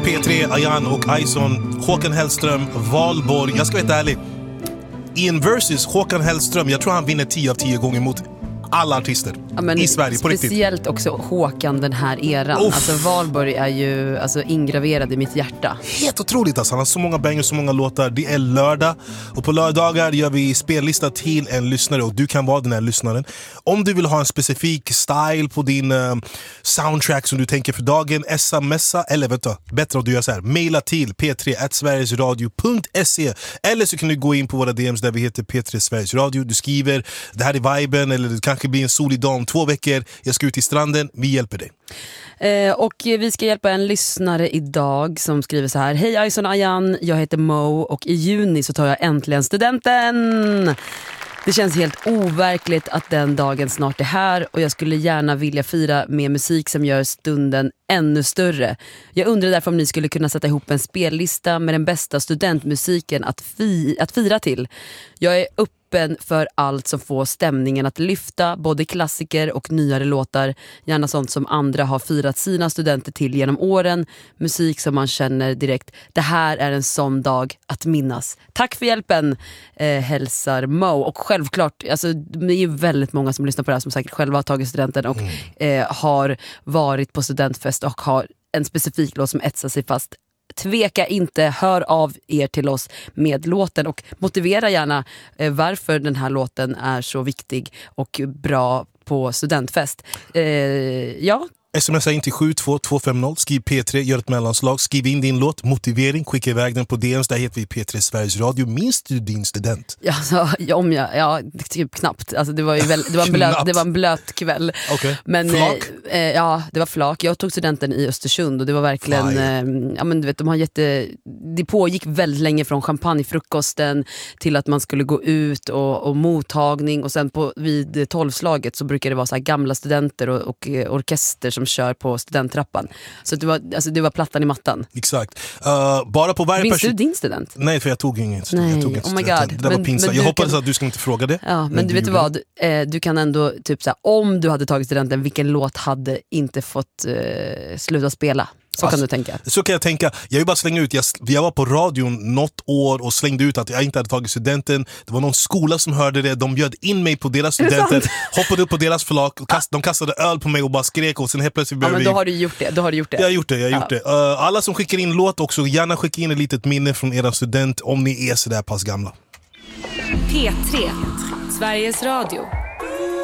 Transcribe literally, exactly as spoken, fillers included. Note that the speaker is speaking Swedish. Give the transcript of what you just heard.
P tre, Ayan och Ison, Håkan Hellström, Valborg. Jag ska vara ärlig. I en versus, Håkan Hellström, jag tror han vinner tio av tio gånger mot alla artister ja, i Sverige på riktigt. Speciellt också Håkan den här eran. Uff. Alltså Valborg är ju alltså, ingraverad i mitt hjärta. Helt otroligt alltså. Han har så många bangers, så många låtar. Det är lördag och på lördagar gör vi spellista till en lyssnare och du kan vara den här lyssnaren. Om du vill ha en specifik style på din uh, soundtrack som du tänker för dagen, smsa eller vet du, bättre om du gör så här. Maila till p tre at sverigesradio punkt se eller så kan du gå in på våra D Ms där vi heter P tre Sveriges Radio. Du skriver, det här är viben eller det kanske blir en solig dag om två veckor. Jag ska ut i stranden, vi hjälper dig. Eh, och vi ska hjälpa en lyssnare idag som skriver så här: hej Ison och Ayan, jag heter Mo och i juni så tar jag äntligen studenten. Det känns helt overkligt att den dagen snart är här och jag skulle gärna vilja fira med musik som gör stunden ännu större. Jag undrar därför om ni skulle kunna sätta ihop en spellista med den bästa studentmusiken att, fi- att fira till. Jag är öppen för allt som får stämningen att lyfta, både klassiker och nyare låtar. Gärna sånt som andra har firat sina studenter till genom åren. Musik som man känner direkt, det här är en sån dag att minnas. Tack för hjälpen, eh, hälsar Mo. Och självklart, alltså, det är ju väldigt många som lyssnar på det här som säkert själva har tagit studenten och mm. eh, har varit på studentfest och har en specifik låt som etsar sig fast. Tveka inte, hör av er till oss med låten och motivera gärna eh, varför den här låten är så viktig och bra på studentfest. Eh, ja. Smsa in till sju två två fem noll, skriv P tre, gör ett mellanslag, skriv in din låt, motivering, skicka iväg den på D Ms, där heter vi P tre Sveriges Radio. Minns du din student? Ja, alltså, om jag, ja typ knappt. Alltså, det var ju väl, det var en blöt, det var en blöt kväll. Okay. Men, flak? Eh, ja, det var flak. Jag tog studenten i Östersund och det var verkligen, eh, ja men du vet, de har jätte, det pågick väldigt länge från champagnefrukosten till att man skulle gå ut och, och mottagning och sen på, vid tolvslaget så brukar det vara så här gamla studenter och, och orkester som kör på studenttrappan. Så det var, alltså det var plattan i mattan. Exakt. Uh, bara på varje Minns person... du din student? Nej, för jag tog ingen student. Nej, jag tog oh my God. Det där men, var pinsamt. Jag hoppades kan... att du skulle inte fråga det. Ja, men, men du du vet du vad? Eh, du kan ändå, typ såhär, om du hade tagit studenten, vilken låt hade inte fått eh, sluta spela? Så alltså, kan du tänka. Så kan jag tänka. Jag vill bara slänga ut. Jag, jag var på radion något år och slängde ut att jag inte hade tagit studenten. Det var någon skola som hörde det. De bjöd in mig på deras studenter. Hoppade upp på deras flak. Och kast, de kastade öl på mig och bara skrek. Och sen helt plötsligt ja, men då vi... har du gjort det. Då har du gjort det. Jag har gjort det. Jag har ja. gjort det. Uh, alla som skickar in låt också, gärna skicka in ett litet minne från era student om ni är så där pass gamla. P tre, Sveriges Radio.